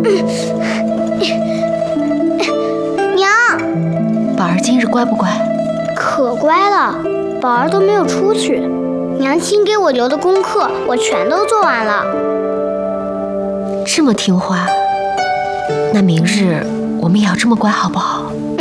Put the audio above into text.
娘， 宝儿今日乖不乖？ 可乖了，宝儿都没有出去。娘亲给我留的功课，我全都做完了。 这么听话，那明日我们也要这么乖好不好？